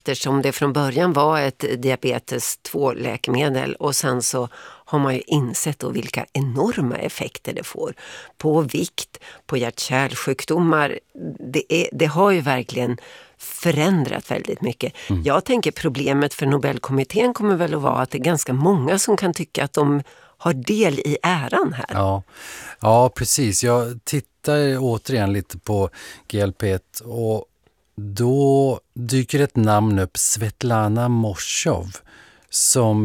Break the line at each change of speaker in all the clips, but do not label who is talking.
Eftersom det från början var ett diabetes 2-läkemedel och sen så har man ju insett då vilka enorma effekter det får på vikt, på hjärt-kärlsjukdomar. Det har ju verkligen förändrat väldigt mycket. Jag tänker problemet för Nobelkommittén kommer väl att vara att det är ganska många som kan tycka att de har del i äran här.
Ja, precis. Jag tittar återigen lite på GLP-1 och då dyker ett namn upp, Svetlana Mojsov, som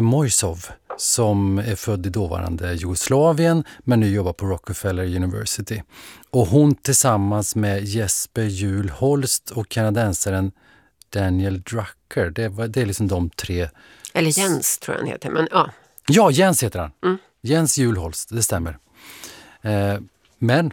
är född i dåvarande Jugoslavien men nu jobbar på Rockefeller University. Och hon tillsammans med Jesper Juhl Holst och kanadensaren Daniel Drucker, det är liksom de tre.
Eller Jens tror jag han heter, men ja.
Ja, Jens heter han. Jens Juhl Holst, det stämmer. Men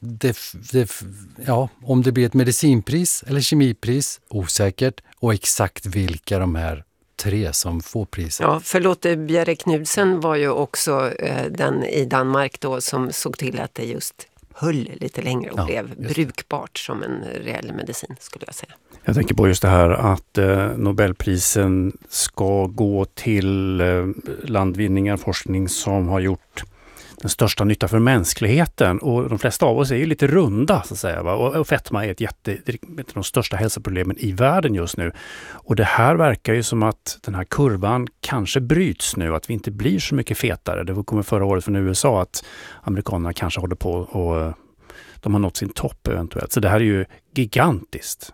om det blir ett medicinpris eller kemipris, osäkert, och exakt vilka de här tre som får priset.
Ja, för Lotte Bjerre Knudsen var ju också den i Danmark då som såg till att det just höll lite längre och blev brukbart som en reell medicin, skulle jag säga.
Jag tänker på just det här att Nobelprisen ska gå till landvinningar, forskning som har gjort den största nytta för mänskligheten, och de flesta av oss är ju lite runda så att säga, va? Och fetma är ett av de största hälsoproblemen i världen just nu, och det här verkar ju som att den här kurvan kanske bryts nu, att vi inte blir så mycket fetare. Det kommer förra året från USA att amerikanerna kanske håller på och de har nått sin topp eventuellt, så det här är ju gigantiskt.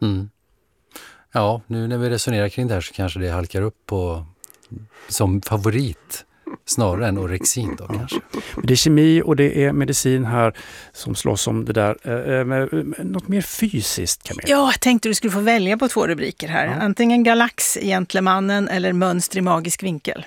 Ja, nu när vi resonerar kring det här så kanske det halkar upp på som favorit snarare än orexin då kanske.
Det är kemi och det är medicin här som slåss om det där. Något mer fysiskt, Camilla?
Ja, jag tänkte du skulle få välja på 2 rubriker här. Ja. Antingen Galax, Gentlemannen eller Mönster i magisk vinkel.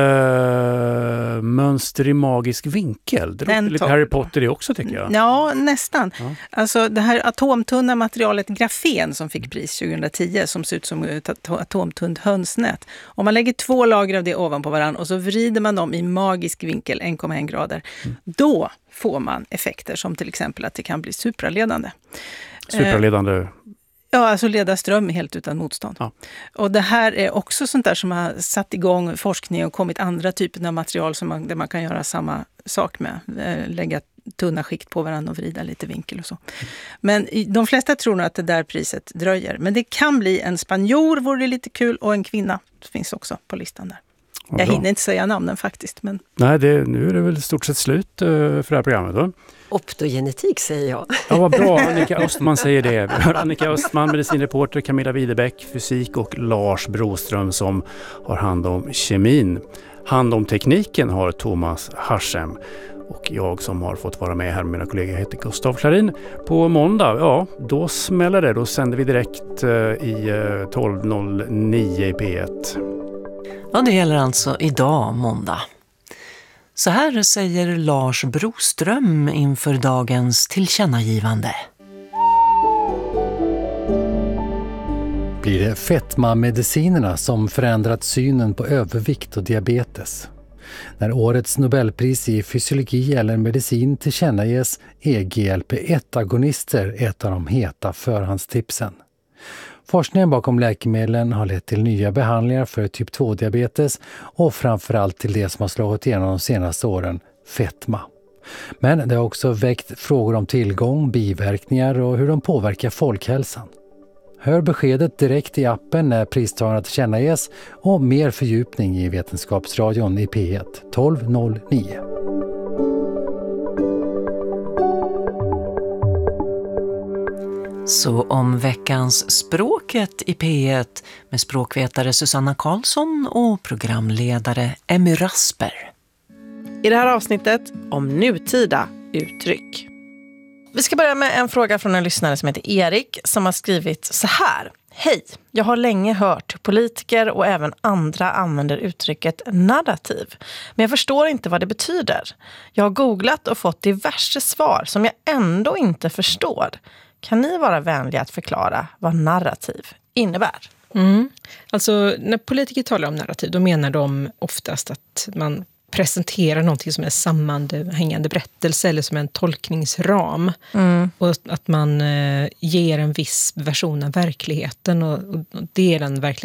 Mönster i magisk vinkel. Det låter lite Harry Potter det också, tycker jag.
Ja, nästan. Ja. Alltså det här atomtunna materialet grafen som fick pris 2010, som ser ut som ett atomtunt hönsnät. Om man lägger 2 lager av det ovanpå varann och så vrider man dem i magisk vinkel 1,1 grader, då får man effekter som till exempel att det kan bli supraledande.
Supraledande?
Ja, alltså leda ström helt utan motstånd. Ja. Och det här är också sånt där som har satt igång forskning och kommit andra typer av material där man kan göra samma sak med. Lägga tunna skikt på varandra och vrida lite vinkel och så. Men de flesta tror nog att det där priset dröjer. Men det kan bli en spanjor, vore det lite kul, och en kvinna finns också på listan där. Jag hinner inte säga namnen faktiskt. Men... Nej,
nu är det väl stort sett slut för det här programmet då.
Optogenetik säger jag.
Ja, vad bra. Annika Östman säger det. Vi har Annika Östman, medicinreporter, Camilla Widebeck, fysik, och Lars Broström som har hand om kemin. Hand om tekniken har Thomas Harsem. Och jag som har fått vara med här med mina kollegor heter Gustav Klarin. På måndag, då smäller det. Då sänder vi direkt i 12.09 i P1.
Ja, det gäller alltså idag, måndag. Så här säger Lars Broström inför dagens tillkännagivande.
Blir det fetmamedicinerna som förändrat synen på övervikt och diabetes? När årets Nobelpris i fysiologi eller medicin tillkännages är GLP-1-agonister ett av de heta förhandstipsen. Forskningen bakom läkemedlen har lett till nya behandlingar för typ 2-diabetes och framförallt till det som har slagit igenom de senaste åren, fetma. Men det har också väckt frågor om tillgång, biverkningar och hur de påverkar folkhälsan. Hör beskedet direkt i appen när pristagarna tillkännages och mer fördjupning i Vetenskapsradion i P1 1209.
Så om veckans språket i P1 med språkvetare Susanna Karlsson och programledare Emmy Rasper.
I det här avsnittet om nutida uttryck. Vi ska börja med en fråga från en lyssnare som heter Erik som har skrivit så här. Hej, jag har länge hört politiker och även andra använder uttrycket narrativ. Men jag förstår inte vad det betyder. Jag har googlat och fått diverse svar som jag ändå inte förstår. Kan ni vara vänliga att förklara vad narrativ innebär?
Alltså när politiker talar om narrativ, då menar de oftast att man presentera någonting som en sammanhängande berättelse eller som en tolkningsram. Och att man ger en viss version av verkligheten och det är den